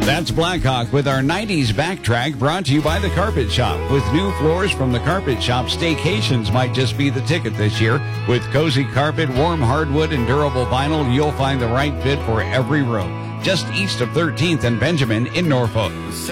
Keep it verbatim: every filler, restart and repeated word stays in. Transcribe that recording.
That's Blackhawk with our nineties backtrack, brought to you by The Carpet Shop. With new floors from The Carpet Shop, staycations might just be the ticket this year. With cozy carpet, warm hardwood, and durable vinyl, you'll find the right fit for every room. Just east of thirteenth and Benjamin in Norfolk.